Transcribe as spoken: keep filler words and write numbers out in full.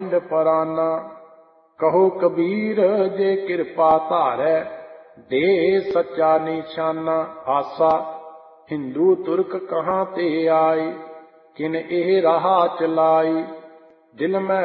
ਪਰਾਨਾ। ਕਹੋ ਕਬੀਰ ਜੇ ਕਿਰਪਾ ਧਾਰੈ, ਦੇ ਸੱਚਾ ਨਿਸ਼ਾਨਾ। ਆਸਾ ਹਿੰਦੂ ਤੁਰਕ ਕਹਾਂ ਤੇ ਆਈ, ਕਿਨ ਇਹ ਰਾਹ ਚਲਾਈ। ਦਿਲ ਮੈਂ